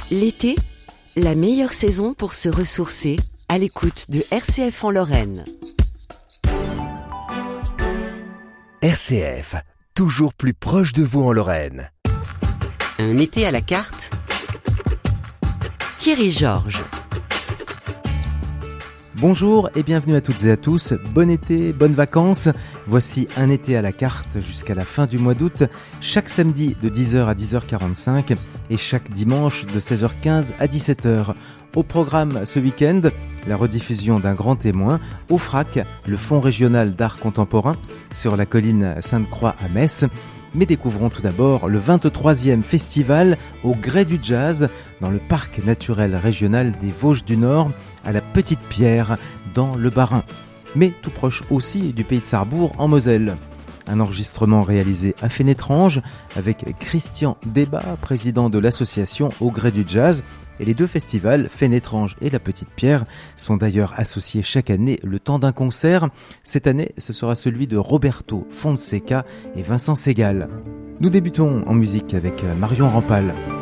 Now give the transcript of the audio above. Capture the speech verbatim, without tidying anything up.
L'été, la meilleure saison pour se ressourcer à l'écoute de R C F en Lorraine. R C F, toujours plus proche de vous en Lorraine. Un été à la carte. Thierry Georges. Bonjour et bienvenue à toutes et à tous, bon été, bonnes vacances. Voici un été à la carte jusqu'à la fin du mois d'août, chaque samedi de dix heures à dix heures quarante-cinq et chaque dimanche de seize heures quinze à dix-sept heures. Au programme ce week-end, la rediffusion d'un grand témoin au F R A C, le Fonds régional d'art contemporain, sur la colline Sainte-Croix à Metz. Mais découvrons tout d'abord le vingt-troisième festival au gré du jazz dans le parc naturel régional des Vosges du Nord à la Petite Pierre dans le Bas-Rhin, mais tout proche aussi du pays de Sarrebourg en Moselle. Un enregistrement réalisé à Fénétrange avec Christian Débat, président de l'association Au gré du jazz. Et les deux festivals, Fénétrange et la Petite Pierre, sont d'ailleurs associés chaque année le temps d'un concert. Cette année, ce sera celui de Roberto Fonseca et Vincent Segal. Nous débutons en musique avec Marion Rampal.